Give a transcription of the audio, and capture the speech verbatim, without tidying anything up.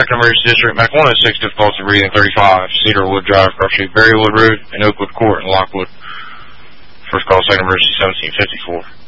Second Emergency District, Mac one oh six, difficulty reading thirty-five, Cedarwood Drive, Cross Street, Berrywood Road, and Oakwood Court in Lockwood. First call, second emergency, seventeen fifty-four.